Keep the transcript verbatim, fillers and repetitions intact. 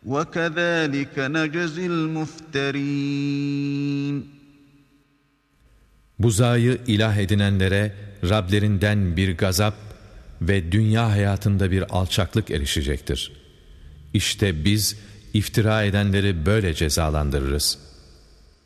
وَكَذَٰلِكَ نَجْزِي الْمُفْتَرِينَ. Buzağıyı ilah edinenlere Rablerinden bir gazap ve dünya hayatında bir alçaklık erişecektir. İşte biz iftira edenleri böyle cezalandırırız.